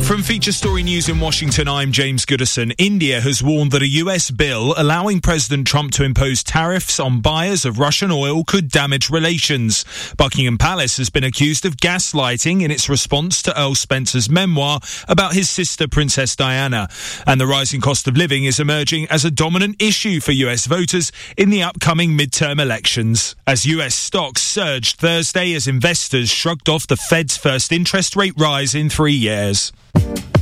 From Feature Story News in Washington, I'm James Goodison. India has warned that a US bill allowing President Trump to impose tariffs on buyers of Russian oil could damage relations. Buckingham Palace has been accused of gaslighting in its response to Earl Spencer's memoir about his sister, Princess Diana. And the rising cost of living is emerging as a dominant issue for US voters in the upcoming midterm elections. As US stocks surged Thursday as investors shrugged off the Fed's first interest rate rise in 3 years.